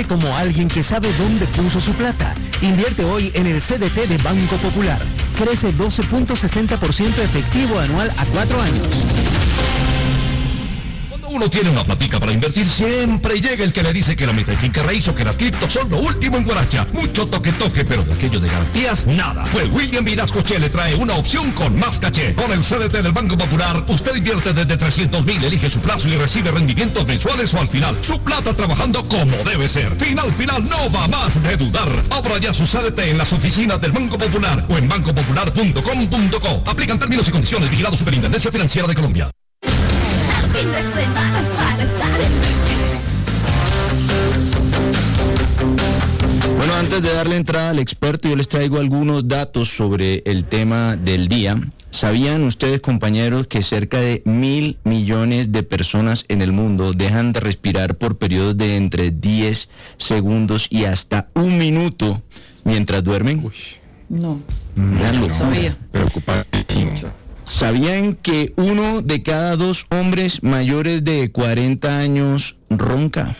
Vive como alguien que sabe dónde puso su plata. Invierte hoy en el CDT de Banco Popular. Crece 12.60% efectivo anual a 4 años. Uno tiene una platica para invertir, siempre llega el que le dice que la meta finca raíz o que las criptos son lo último en Guaracha. Mucho toque, pero de aquello de garantías, nada. Pues William Vinascoche le trae una opción con más caché. Con el CDT del Banco Popular, usted invierte desde 300.000, elige su plazo y recibe rendimientos mensuales o al final. Su plata trabajando como debe ser. Final, no va más de dudar. Abra ya su CDT en las oficinas del Banco Popular o en bancopopular.com.co. Aplican términos y condiciones. Vigilado Superintendencia Financiera de Colombia. Fin de semana es para estar en Beaches. Bueno, antes de darle entrada al experto, yo les traigo algunos datos sobre el tema del día. ¿Sabían ustedes, compañeros, que cerca de 1.000 millones de personas en el mundo dejan de respirar por periodos de entre 10 segundos y hasta 1 minuto mientras duermen? Uy. No. No sabía. Preocupante. ¿Sabían que 1 de cada 2 hombres mayores de 40 años ronca?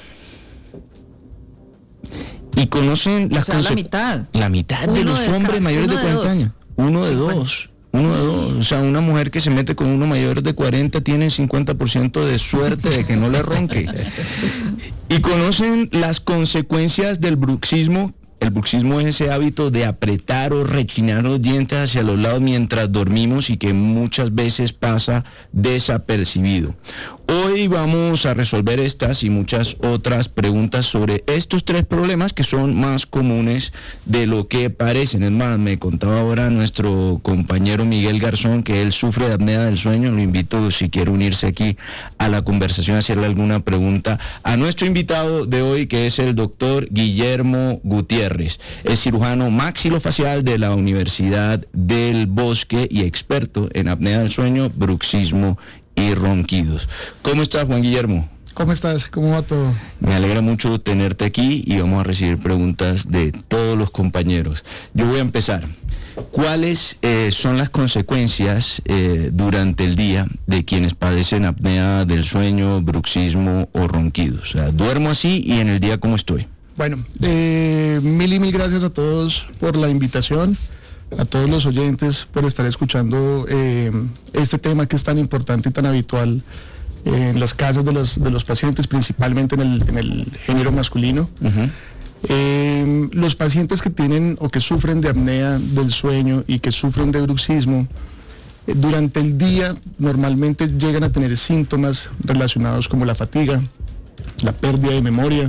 ¿Y conocen las consecuencias? La mitad de los hombres mayores de 40 años. 1 de 2. 1 de 2. O sea, una mujer que se mete con uno mayor de 40 tiene 50% de suerte de que no le ronque. ¿Y conocen las consecuencias del bruxismo? El bruxismo es ese hábito de apretar o rechinar los dientes hacia los lados mientras dormimos y que muchas veces pasa desapercibido. Hoy vamos a resolver estas y muchas otras preguntas sobre estos 3 problemas que son más comunes de lo que parecen. Es más, me contaba ahora nuestro compañero Miguel Garzón que él sufre de apnea del sueño. Lo invito, si quiere unirse aquí a la conversación, a hacerle alguna pregunta a nuestro invitado de hoy, que es el doctor Guillermo Gutiérrez. Es cirujano maxilofacial de la Universidad del Bosque y experto en apnea del sueño, bruxismo y ronquidos. ¿Cómo estás, Juan Guillermo? ¿Cómo estás? ¿Cómo va todo? Me alegra mucho tenerte aquí y vamos a recibir preguntas de todos los compañeros. Yo voy a empezar. ¿Cuáles son las consecuencias durante el día de quienes padecen apnea del sueño, bruxismo o ronquidos? O sea, duermo así y en el día, ¿cómo estoy? Bueno, mil gracias a todos por la invitación, a todos los oyentes por estar escuchando este tema que es tan importante y tan habitual en las casas de los pacientes, principalmente en el género masculino. Uh-huh. Los pacientes que tienen o que sufren de apnea del sueño y que sufren de bruxismo, durante el día normalmente llegan a tener síntomas relacionados como la fatiga, la pérdida de memoria,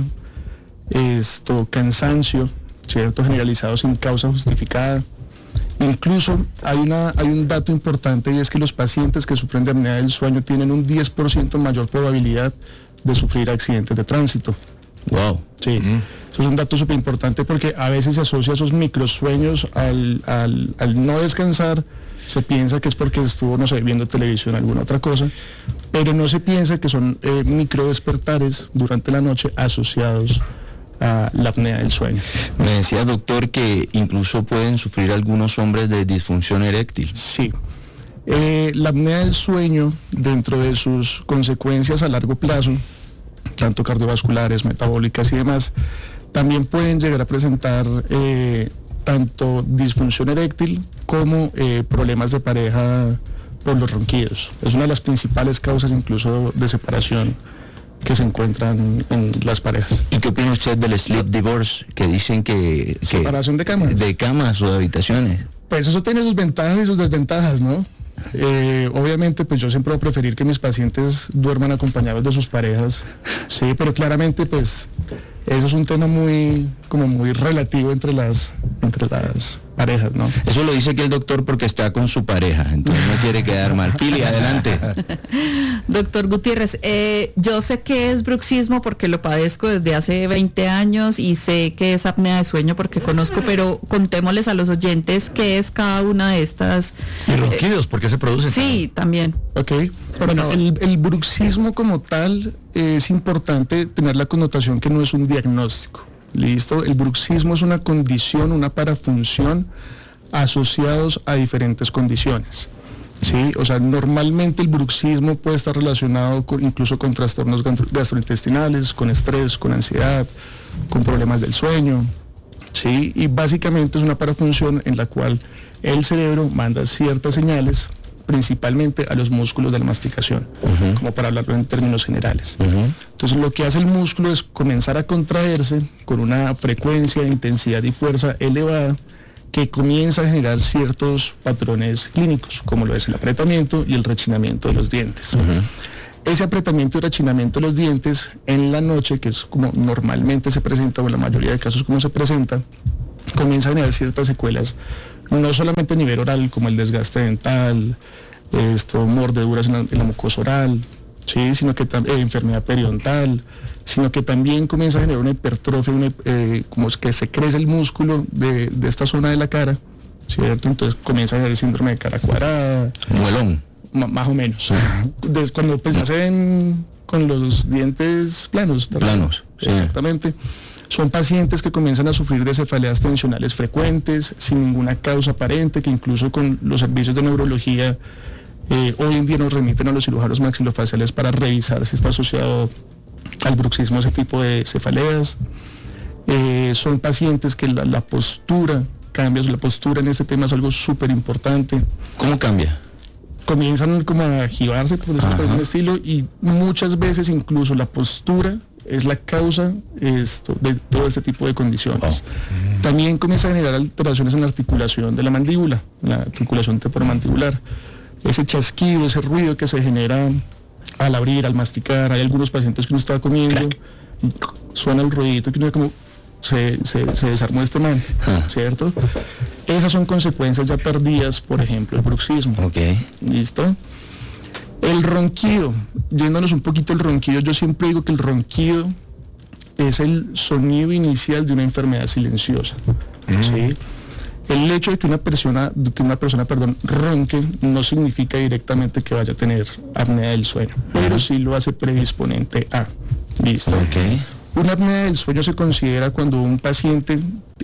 cansancio, ¿cierto?, generalizado sin causa justificada. Incluso hay un dato importante, y es que los pacientes que sufren de apnea del sueño tienen un 10% mayor probabilidad de sufrir accidentes de tránsito. Wow. Sí, eso es un dato súper importante porque a veces se asocia esos microsueños al no descansar. Se piensa que es porque estuvo, no sé, viendo televisión o alguna otra cosa, pero no se piensa que son micro despertares durante la noche asociados a la apnea del sueño. Me decía, doctor, que incluso pueden sufrir algunos hombres de disfunción eréctil. Sí. La apnea del sueño, dentro de sus consecuencias a largo plazo, tanto cardiovasculares, metabólicas y demás, también pueden llegar a presentar tanto disfunción eréctil como problemas de pareja por los ronquidos. Es una de las principales causas incluso de separación que se encuentran en las parejas. ¿Y qué opina usted del sleep divorce, que dicen que separación de camas? De camas o de habitaciones. Pues eso tiene sus ventajas y sus desventajas, ¿no? Obviamente, pues yo siempre voy a preferir que mis pacientes duerman acompañados de sus parejas, sí, pero claramente, pues, eso es un tema muy relativo entre las parejas, ¿no? Eso lo dice aquí el doctor porque está con su pareja, entonces no quiere quedar mal. Pili, adelante. Doctor Gutiérrez, yo sé que es bruxismo porque lo padezco desde hace 20 años y sé que es apnea de sueño porque conozco, pero contémosles a los oyentes qué es cada una de estas. Y ronquidos, ¿por qué se producen? Sí, también. Ok, bueno, el bruxismo como tal es importante tener la connotación que no es un diagnóstico. Listo, el bruxismo es una condición, una parafunción asociados a diferentes condiciones. ¿sí? O sea, normalmente el bruxismo puede estar relacionado incluso con trastornos gastrointestinales, con estrés, con ansiedad, con problemas del sueño, ¿sí? Y básicamente es una parafunción en la cual el cerebro manda ciertas señales, principalmente a los músculos de la masticación, como para hablarlo en términos generales. Entonces lo que hace el músculo es comenzar a contraerse con una frecuencia, intensidad y fuerza elevada, que comienza a generar ciertos patrones clínicos, como lo es el apretamiento y el rechinamiento de los dientes. Ese apretamiento y rechinamiento de los dientes en la noche, que es como normalmente se presenta, o en la mayoría de casos como se presenta, comienza a generar ciertas secuelas, no solamente a nivel oral, como el desgaste dental, mordeduras en la mucosa oral, ¿sí? Sino que enfermedad periodontal, sino que también comienza a generar una hipertrofia, como es que se crece el músculo de esta zona de la cara, ¿cierto? Entonces comienza a generar síndrome de cara cuadrada. Muelón. Más o menos. Cuando pues ya se ven con los dientes planos. Planos. Sí. Exactamente. Son pacientes que comienzan a sufrir de cefaleas tensionales frecuentes, sin ninguna causa aparente, que incluso con los servicios de neurología hoy en día nos remiten a los cirujanos maxilofaciales para revisar si está asociado al bruxismo ese tipo de cefaleas. Son pacientes que la postura cambia, la postura en este tema es algo súper importante. ¿Cómo cambia? Comienzan como a gibarse, por decirlo de algún estilo, y muchas veces incluso la postura es la causa de todo este tipo de condiciones. También comienza a generar alteraciones en la articulación de la mandíbula, la articulación temporomandibular. Ese chasquido, ese ruido que se genera al abrir, al masticar. Hay algunos pacientes que uno está comiendo, y suena el ruidito que uno como se desarmó este man, ¿cierto? Esas son consecuencias ya tardías, por ejemplo, del bruxismo. ¿Listo? El ronquido, yéndonos un poquito el ronquido, yo siempre digo que el ronquido es el sonido inicial de una enfermedad silenciosa. ¿Sí? El hecho de que una persona ronque no significa directamente que vaya a tener apnea del sueño, pero sí lo hace predisponente a. ¿Listo? Una apnea del sueño se considera cuando un paciente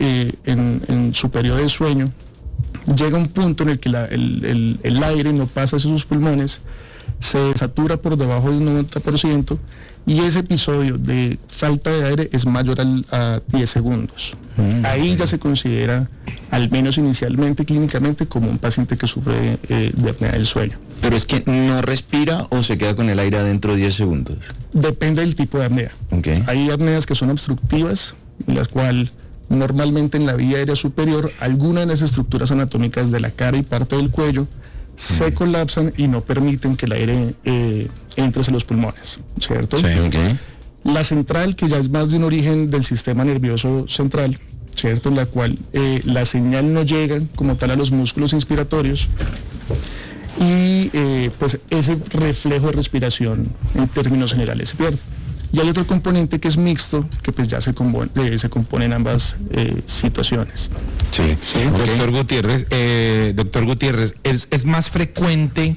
en su periodo de sueño llega a un punto en el que el aire no pasa hacia sus pulmones, se satura por debajo del 90%, y ese episodio de falta de aire es mayor a 10 segundos. Ahí ya se considera, al menos inicialmente, clínicamente, como un paciente que sufre de apnea del sueño. ¿Pero es que no respira o se queda con el aire adentro 10 segundos? Depende del tipo de apnea. Hay apneas que son obstructivas, en las cuales normalmente en la vía aérea superior, alguna de las estructuras anatómicas de la cara y parte del cuello se colapsan y no permiten que el aire entre hacia los pulmones, ¿cierto? La central, que ya es más de un origen del sistema nervioso central, ¿cierto? En la cual la señal no llega como tal a los músculos inspiratorios, y pues ese reflejo de respiración en términos generales se pierde. Y hay otro componente que es mixto, que pues ya se compone en ambas situaciones. Doctor Gutiérrez, ¿es más frecuente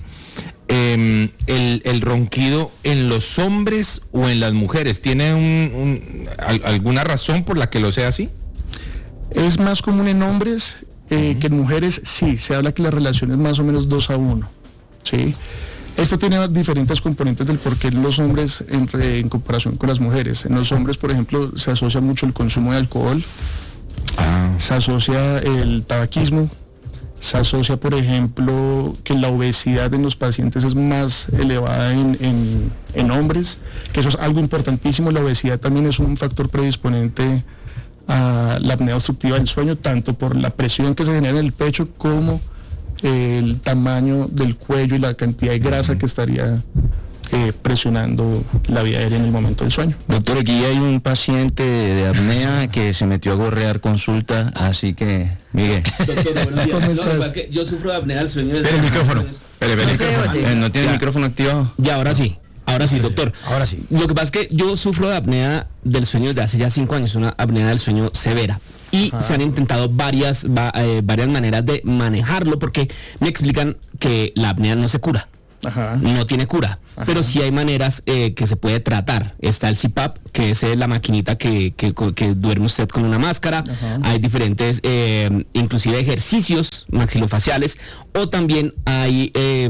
el ronquido en los hombres o en las mujeres? ¿Tiene alguna razón por la que lo sea así? Es más común en hombres que en mujeres. Sí, se habla que la relación es más o menos 2-1, ¿sí? Esto tiene diferentes componentes del por qué en los hombres en comparación con las mujeres. En los hombres, por ejemplo, se asocia mucho el consumo de alcohol, se asocia el tabaquismo, se asocia, por ejemplo, que la obesidad en los pacientes es más elevada en hombres, que eso es algo importantísimo. La obesidad también es un factor predisponente a la apnea obstructiva del sueño, tanto por la presión que se genera en el pecho como el tamaño del cuello y la cantidad de grasa que estaría presionando la vía aérea en el momento del sueño. Doctor, aquí hay un paciente de apnea que se metió a gorrear consulta, así que, Miguel. Doctor, buenos días. ¿Cómo estás? No, yo sufro de apnea del sueño. Espera el micrófono. ¿No tiene el micrófono activado? Ya, ahora sí. Ahora sí, doctor. Ahora sí. Lo que pasa es que yo sufro de apnea del sueño desde hace ya 5 años, una apnea del sueño severa. Y se han intentado varias maneras de manejarlo, porque me explican que la apnea no se cura. no tiene cura, pero sí hay maneras que se puede tratar. Está el CPAP, que es la maquinita que duerme usted con una máscara. Hay diferentes, inclusive ejercicios maxilofaciales, o también hay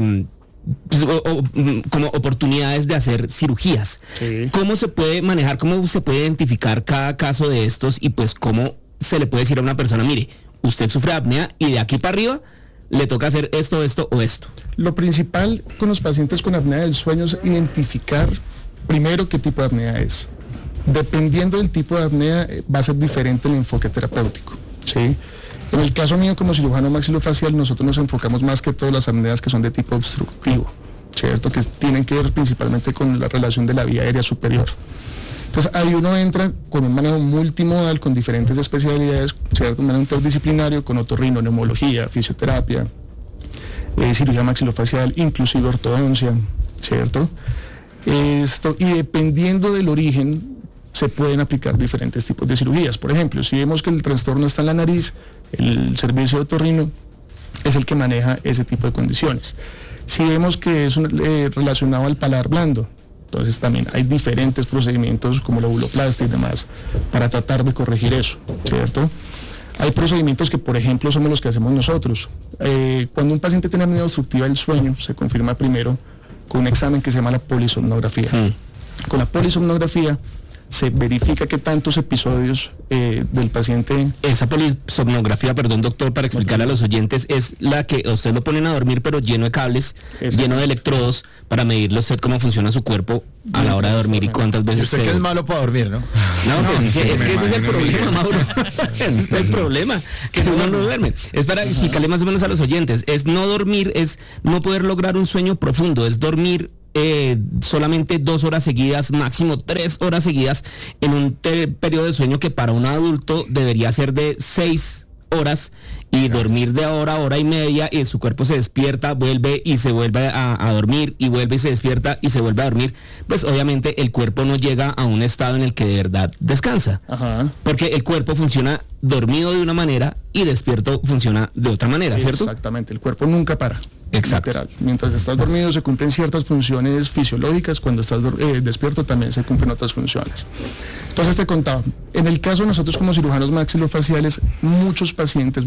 como oportunidades de hacer cirugías. ¿Cómo se puede manejar, cómo se puede identificar cada caso de estos y pues cómo se le puede decir a una persona, mire, usted sufre apnea y de aquí para arriba le toca hacer esto, esto o esto? Lo principal con los pacientes con apnea del sueño es identificar primero qué tipo de apnea es. Dependiendo del tipo de apnea va a ser diferente el enfoque terapéutico, ¿sí? En el caso mío como cirujano maxilofacial, nosotros nos enfocamos más que todas las apneas que son de tipo obstructivo, ¿cierto? Que tienen que ver principalmente con la relación de la vía aérea superior. Entonces ahí uno entra con un manejo multimodal, con diferentes especialidades, ¿cierto? Un manejo interdisciplinario con otorrino, neumología, fisioterapia, cirugía maxilofacial, inclusive ortodoncia, ¿cierto? Y dependiendo del origen, se pueden aplicar diferentes tipos de cirugías. Por ejemplo, si vemos que el trastorno está en la nariz, el servicio de otorrino es el que maneja ese tipo de condiciones. Si vemos que es relacionado al paladar blando, entonces también hay diferentes procedimientos como la vuloplastia y demás para tratar de corregir eso, ¿cierto? Hay procedimientos que, por ejemplo, somos los que hacemos nosotros. Cuando un paciente tiene apnea obstructiva del sueño, se confirma primero con un examen que se llama la polisomnografía. Con la polisomnografía se verifica qué tantos episodios del paciente... Esa polisomnografía, perdón doctor, para explicarle a los oyentes, es la que usted lo ponen a dormir pero lleno de cables, lleno de electrodos, para medirle usted cómo funciona su cuerpo a la hora de dormir y cuántas veces... Usted que es malo para dormir, ¿no? No, pues es que ese es el problema, Mauro. Ese es el problema, que uno no duerme. Es para explicarle más o menos a los oyentes. Es no dormir, es no poder lograr un sueño profundo, es dormir solamente 2 horas seguidas, máximo 3 horas seguidas, en un periodo de sueño que para un adulto debería ser de 6 horas, y dormir de hora y media, y su cuerpo se despierta, vuelve y se vuelve a dormir, y vuelve y se despierta y se vuelve a dormir. Pues obviamente el cuerpo no llega a un estado en el que de verdad descansa, porque el cuerpo funciona dormido de una manera y despierto funciona de otra manera, ¿cierto? Exactamente, el cuerpo nunca para. Exacto. Literal. Mientras estás dormido se cumplen ciertas funciones fisiológicas, cuando estás despierto también se cumplen otras funciones. Entonces te contaba, en el caso de nosotros como cirujanos maxilofaciales, muchos pacientes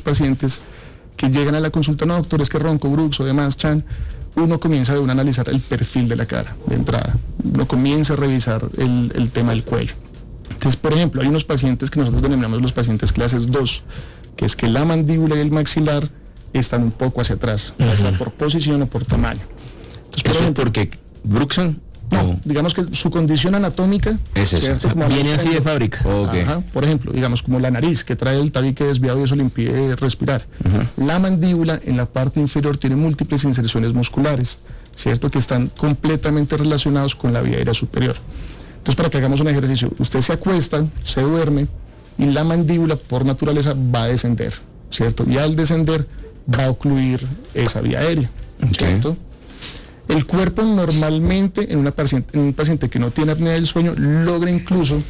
que llegan a la consulta, no doctor, es que ronco, bruxo, demás, chan, uno comienza de una a analizar el perfil de la cara, de entrada, uno comienza a revisar el tema del cuello. Entonces, por ejemplo, hay unos pacientes que nosotros denominamos los pacientes clases 2, que es que la mandíbula y el maxilar están un poco hacia atrás, ya sea por posición o por tamaño. Entonces, por ejemplo, porque bruxan. No, digamos que su condición anatómica es eso, viene así de fábrica. Por ejemplo, digamos como la nariz, que trae el tabique desviado y eso le impide respirar. La mandíbula en la parte inferior tiene múltiples inserciones musculares, ¿cierto? Que están completamente relacionados con la vía aérea superior. Entonces, para que hagamos un ejercicio, usted se acuesta, se duerme y la mandíbula por naturaleza va a descender, ¿cierto? Y al descender va a ocluir esa vía aérea, ¿cierto? El cuerpo normalmente en un paciente que no tiene apnea del sueño logra incluso,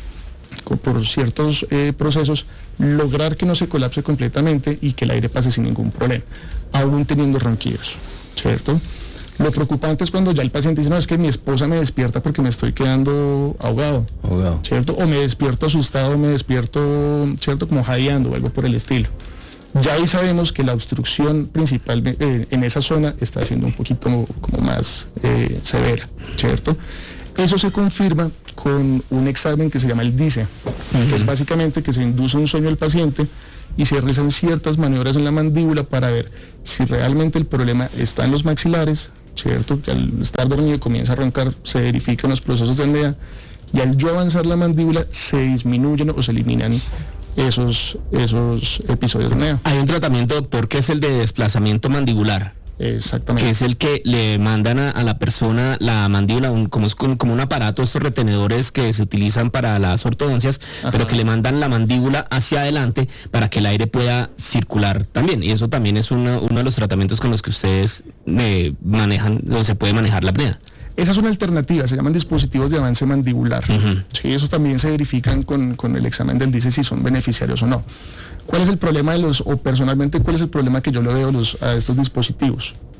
por ciertos procesos, lograr que no se colapse completamente y que el aire pase sin ningún problema, aún teniendo ronquidos, ¿cierto? Lo preocupante es cuando ya el paciente dice, no, es que mi esposa me despierta porque me estoy quedando ahogado, ¿cierto? O me despierto asustado, me despierto, ¿cierto? Como jadeando o algo por el estilo. Ya ahí sabemos que la obstrucción principal en esa zona está siendo un poquito como más severa, ¿cierto? Eso se confirma con un examen que se llama el DISE, que es básicamente que se induce un sueño al paciente y se realizan ciertas maniobras en la mandíbula para ver si realmente el problema está en los maxilares, ¿cierto? Que al estar dormido comienza a roncar, se verifican los procesos de apnea y al yo avanzar la mandíbula se disminuyen o se eliminan esos episodios de apnea. Hay un tratamiento, doctor, que es el de desplazamiento mandibular. Exactamente. Que es el que le mandan a la persona la mandíbula, como un aparato, estos retenedores que se utilizan para las ortodoncias, pero que le mandan la mandíbula hacia adelante para que el aire pueda circular también. Y eso también es uno de los tratamientos con los que ustedes manejan, o se puede manejar la apnea. Esa es una alternativa, se llaman dispositivos de avance mandibular. Sí, esos también se verifican con el examen del DISE si son beneficiarios o no. ¿Cuál es el problema cuál es el problema que yo le veo a estos dispositivos?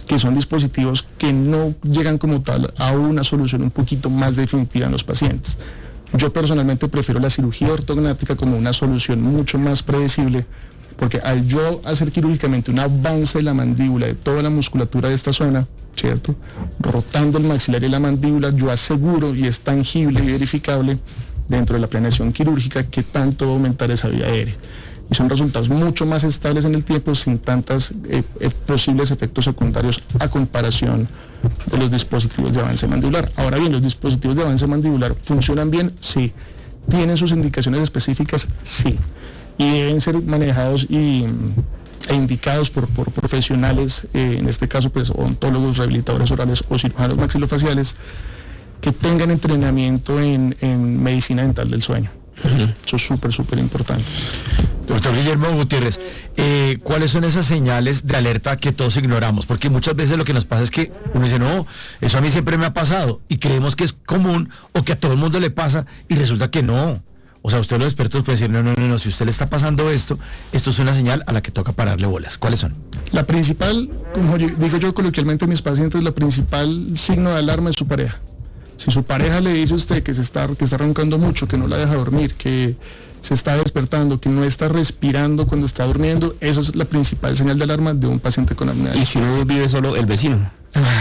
que son dispositivos que no llegan como tal a una solución un poquito más definitiva en los pacientes. Yo personalmente prefiero la cirugía ortognática como una solución mucho más predecible, porque al yo hacer quirúrgicamente un avance de la mandíbula, de toda la musculatura de esta zona, ¿cierto? Rotando el maxilar y la mandíbula, yo aseguro, y es tangible y verificable dentro de la planeación quirúrgica, que tanto va a aumentar esa vía aérea. Y son resultados mucho más estables en el tiempo, sin tantos posibles efectos secundarios a comparación de los dispositivos de avance mandibular. Ahora bien, ¿los dispositivos de avance mandibular funcionan bien? Sí. ¿Tienen sus indicaciones específicas? Sí. Y deben ser manejados e indicados por profesionales, en este caso pues odontólogos, rehabilitadores orales o cirujanos maxilofaciales, que tengan entrenamiento en medicina dental del sueño. Eso es súper importante. Doctor Guillermo Gutiérrez, ¿cuáles son esas señales de alerta que todos ignoramos? Porque muchas veces lo que nos pasa es que uno dice, no, eso a mí siempre me ha pasado, y creemos que es común o que a todo el mundo le pasa, y resulta que no. O sea, usted los expertos pueden decir, no, si usted le está pasando esto es una señal a la que toca pararle bolas. ¿Cuáles son? La principal, como digo yo coloquialmente a mis pacientes, la principal signo de alarma es su pareja. Si su pareja le dice a usted que está roncando mucho, que no la deja dormir, que se está despertando, que no está respirando cuando está durmiendo, eso es la principal señal de alarma de un paciente con apnea. ¿Y si uno vive solo, el vecino?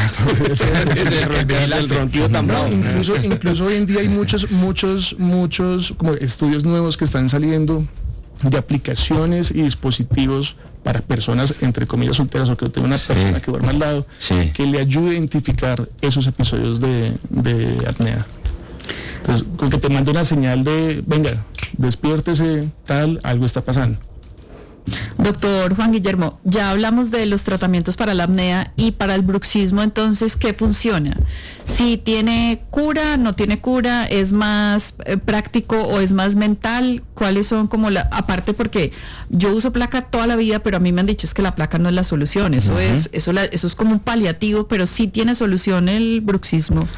El ronquido tan bravo. Incluso hoy en día hay muchos como estudios nuevos que están saliendo de aplicaciones y dispositivos para personas, entre comillas, solteras, o que tenga una persona que duerma al lado, que le ayude a identificar esos episodios de apnea. Entonces, con que te mande una señal de, venga, despiértese, tal, algo está pasando. Doctor Juan Guillermo, ya hablamos de los tratamientos para la apnea y para el bruxismo, entonces, ¿qué funciona? Si tiene cura, no tiene cura, es más práctico o es más mental, ¿cuáles son como aparte, porque yo uso placa toda la vida, pero a mí me han dicho es que la placa no es la solución, eso es como un paliativo, pero sí tiene solución el bruxismo.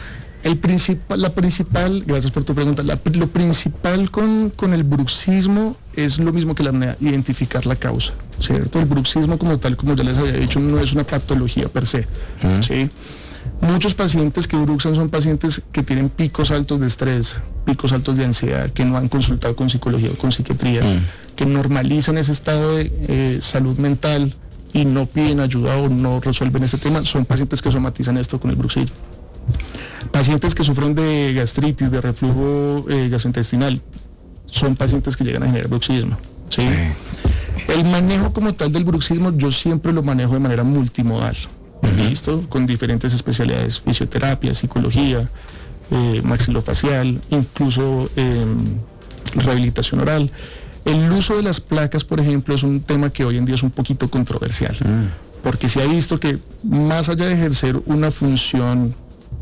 Gracias por tu pregunta, lo principal con el bruxismo es lo mismo que la apnea, identificar la causa, ¿cierto? El bruxismo como tal, como ya les había dicho, no es una patología per se, ¿sí? Muchos pacientes que bruxan son pacientes que tienen picos altos de estrés, picos altos de ansiedad, que no han consultado con psicología o con psiquiatría, que normalizan ese estado de salud mental y no piden ayuda o no resuelven este tema, son pacientes que somatizan esto con el bruxismo. Pacientes que sufren de gastritis, de reflujo gastrointestinal, son pacientes que llegan a generar bruxismo, ¿sí? El manejo como tal del bruxismo yo siempre lo manejo de manera multimodal, ¿listo? Con diferentes especialidades, fisioterapia, psicología, maxilofacial, incluso rehabilitación oral. El uso de las placas, por ejemplo, es un tema que hoy en día es un poquito controversial, porque se ha visto que más allá de ejercer una función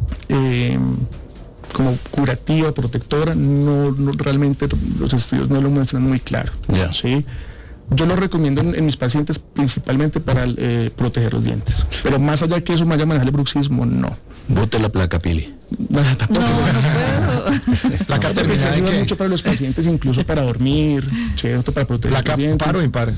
como curativa, protectora, no realmente los estudios no lo muestran muy claro, ¿sí? Yo lo recomiendo en mis pacientes principalmente para proteger los dientes, pero más allá de que eso me vaya a manejar el bruxismo, no. Bote la placa, Pili. No puedo. La placa se ayuda mucho para los pacientes, incluso para dormir, ¿cierto? Para proteger los dientes. ¿Paro o impar?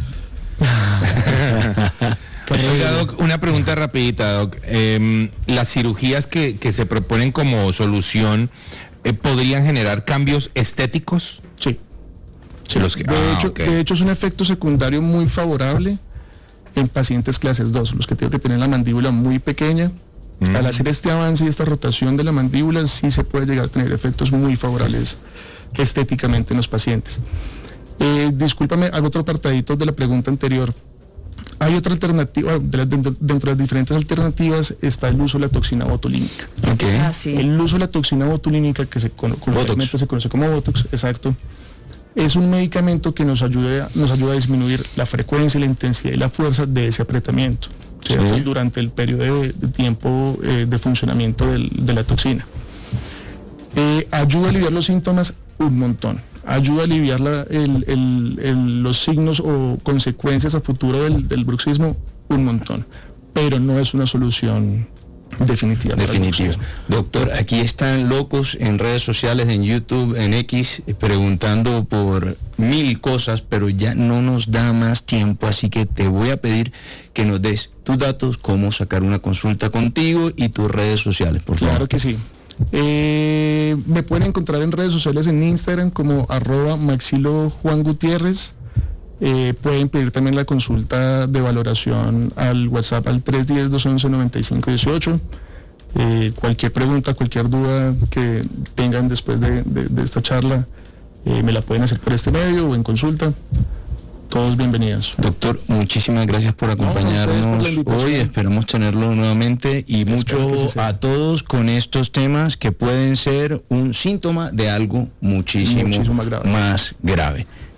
Oiga, Doc, una pregunta rapidita, Doc. Las cirugías que se proponen como solución, ¿podrían generar cambios estéticos? Sí. De hecho es un efecto secundario muy favorable en pacientes clases 2, los que tienen que tener la mandíbula muy pequeña. Al hacer este avance y esta rotación de la mandíbula, sí se puede llegar a tener efectos muy favorables estéticamente en los pacientes. Discúlpame, hago otro apartadito de la pregunta anterior. Hay otra alternativa, dentro de las diferentes alternativas está el uso de la toxina botulínica. El uso de la toxina botulínica, que coloquialmente se conoce como Botox, exacto, es un medicamento que nos ayuda a disminuir la frecuencia, la intensidad y la fuerza de ese apretamiento, ¿cierto? Durante el periodo de tiempo de funcionamiento de la toxina. Ayuda a aliviar los síntomas un montón. Ayuda a aliviar los signos o consecuencias a futuro del bruxismo un montón, pero no es una solución definitiva. Doctor, aquí están locos en redes sociales, en YouTube, en X, preguntando por 1000 cosas, pero ya no nos da más tiempo, así que te voy a pedir que nos des tus datos, cómo sacar una consulta contigo y tus redes sociales, por favor. Claro que sí. Me pueden encontrar en redes sociales, en Instagram como @maxilojuangutierrez. Pueden pedir también la consulta de valoración al WhatsApp al 310-211-9518. Cualquier pregunta, cualquier duda que tengan después de esta charla, me la pueden hacer por este medio o en consulta. Todos bienvenidos. Doctor, muchísimas gracias por acompañarnos hoy. Esperamos tenerlo nuevamente y mucho a todos con estos temas que pueden ser un síntoma de algo muchísimo más grave.